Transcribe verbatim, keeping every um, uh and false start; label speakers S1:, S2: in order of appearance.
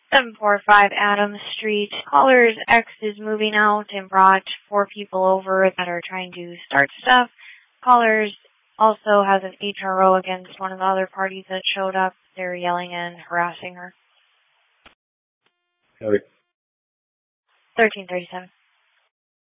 S1: seven four five Adams Street. Caller's ex is moving out and brought four people over that are trying to start stuff. Caller's also has an H R O against one of the other parties that showed up. They're yelling and harassing her.
S2: Sorry.
S1: thirteen thirty-seven.